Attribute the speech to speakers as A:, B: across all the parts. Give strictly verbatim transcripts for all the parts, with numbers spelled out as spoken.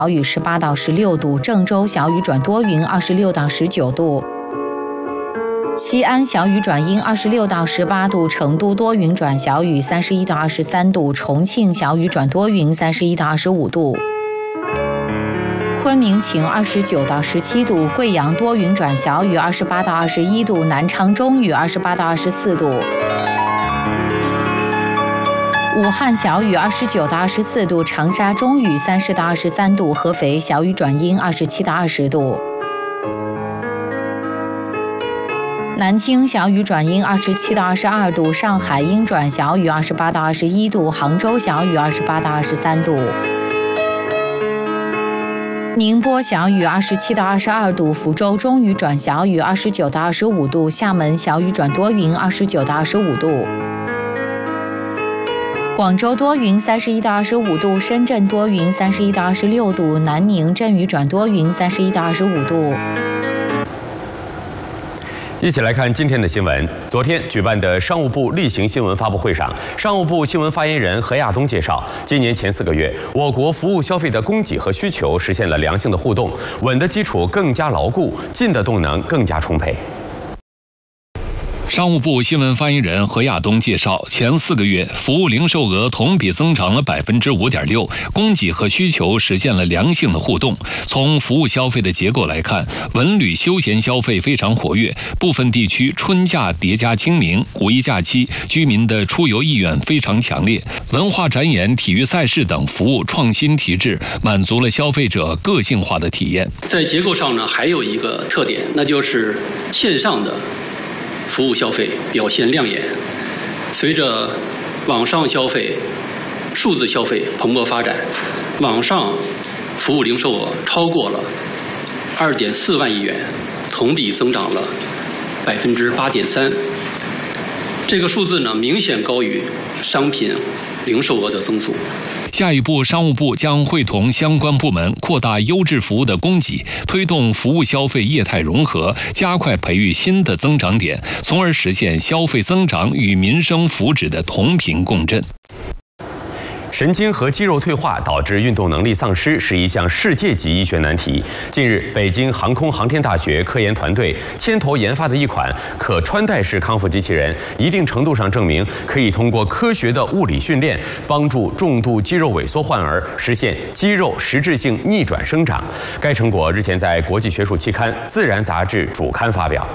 A: 小雨十八到十六度，郑州小雨转多云二十六到十九度，西安小雨转阴二十六到十八度，成都多云转小雨三十一到二十三度，重庆小雨转多云三十一到二十五度，昆明晴二十九到十七度，贵阳多云转小雨二十八到二十一度，南昌中雨二十八到二十四度，武汉小雨二十九到二十四度，长沙中雨三十到二十三度，合肥小雨转阴二十七到二十度，南京小雨转阴二十七到二十二度，上海阴转小雨二十八到二十一度，杭州小雨二十八到二十三度，宁波小雨二十七到二十二度，福州中雨转小雨二十九到二十五度，厦门小雨转多云二十九到二十五度，广州多云三十一到二十五度，深圳多云三十一到二十六度，南宁阵雨转多云三十一到二十五度。
B: 一起来看今天的新闻。昨天举办的商务部例行新闻发布会上，商务部新闻发言人何亚东介绍，今年前四个月，我国服务消费的供给和需求实现了良性的互动，稳的基础更加牢固，进的动能更加充沛。
C: 商务部新闻发言人何亚东介绍，前四个月服务零售额同比增长了百分之五点六，供给和需求实现了良性的互动。从服务消费的结构来看，文旅休闲消费非常活跃，部分地区春假叠加清明、五一假期，居民的出游意愿非常强烈。文化展演、体育赛事等服务创新提质，满足了消费者个性化的体验。
D: 在结构上呢，还有一个特点，那就是线上的服务消费表现亮眼，随着网上消费、数字消费蓬勃发展，网上服务零售额超过了二点四万亿元，同比增长了百分之八点三。这个数字呢，明显高于商品零售额的增速。
C: 下一步，商务部将会同相关部门扩大优质服务的供给，推动服务消费业态融合，加快培育新的增长点，从而实现消费增长与民生福祉的同频共振。
B: 神经和肌肉退化导致运动能力丧失是一项世界级医学难题。近日，北京航空航天大学科研团队牵头研发的一款可穿戴式康复机器人，一定程度上证明可以通过科学的物理训练，帮助重度肌肉萎缩患儿实现肌肉实质性逆转生长。该成果日前在国际学术期刊《自然》杂志主刊发表。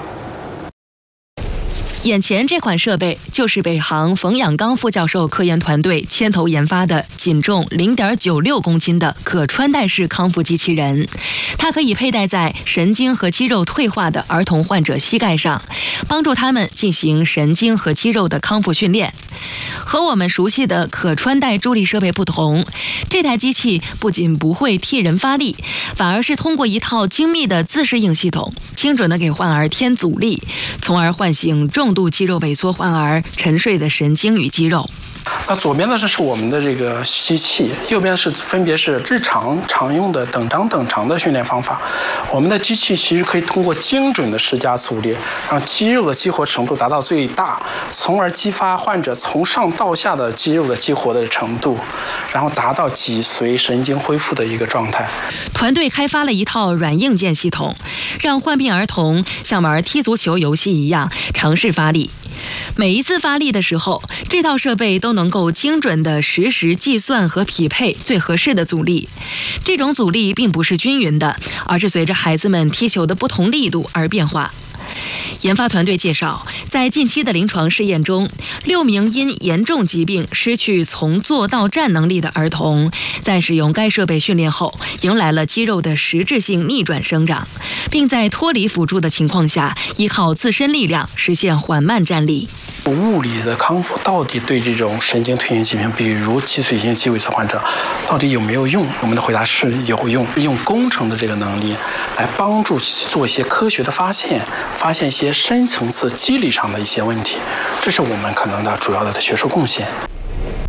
E: 眼前这款设备就是北航冯养刚副教授科研团队牵头研发的仅重零点九六公斤的可穿戴式康复机器人，它可以佩戴在神经和肌肉退化的儿童患者膝盖上，帮助他们进行神经和肌肉的康复训练。和我们熟悉的可穿戴助力设备不同，这台机器不仅不会替人发力，反而是通过一套精密的自适应系统，精准地给患儿添阻力，从而唤醒重度肌肉萎缩患儿沉睡的神经与肌肉。
F: 那左边的是我们的这个机器，右边是分别是日常常用的等张等长的训练方法。我们的机器其实可以通过精准的施加阻力，让肌肉的激活程度达到最大，从而激发患者从上到下的肌肉的激活的程度，然后达到脊髓神经恢复的一个状态。
E: 团队开发了一套软硬件系统，让患病儿童像玩踢足球游戏一样尝试发力。每一次发力的时候，这套设备都能够精准地实时计算和匹配最合适的阻力。这种阻力并不是均匀的，而是随着孩子们踢球的不同力度而变化。研发团队介绍，在近期的临床试验中，六名因严重疾病失去从坐到站能力的儿童，在使用该设备训练后，迎来了肌肉的实质性逆转生长，并在脱离辅助的情况下，依靠自身力量实现缓慢站立。
F: 物理的康复到底对这种神经退行疾病，比如脊髓性肌萎缩患者，到底有没有用？我们的回答是有用，用工程的这个能力来帮助做一些科学的发现，发现一些深层次机理上的一些问题，这是我们可能的主要的学术贡献。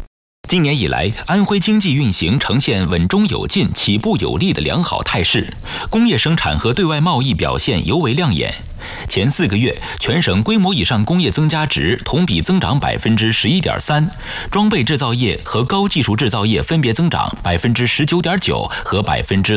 G: 今年以来，安徽经济运行呈现稳中有进、起步有力的良好态势，工业生产和对外贸易表现尤为亮眼。前四个月，全省规模以上工业增加值同比增长百分之十一点三，装备制造业和高技术制造业分别增长百分之十九点九和百分之